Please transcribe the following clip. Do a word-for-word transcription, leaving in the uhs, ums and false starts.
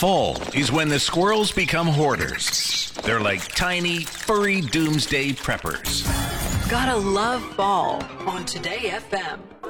Fall is when the squirrels become hoarders. They're like tiny, furry doomsday preppers. Gotta love fall on Today F M.